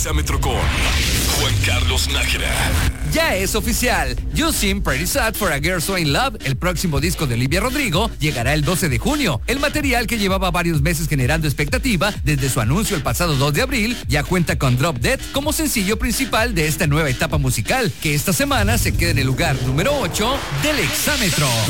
Exámetro con Juan Carlos Nájera. Ya es oficial. You Seem Pretty Sad for a Girl So In Love, el próximo disco de Olivia Rodrigo, llegará el 12 de junio. El material, que llevaba varios meses generando expectativa desde su anuncio el pasado 2 de abril, ya cuenta con Drop Dead como sencillo principal de esta nueva etapa musical, que esta semana se queda en el lugar número 8 del Exámetro.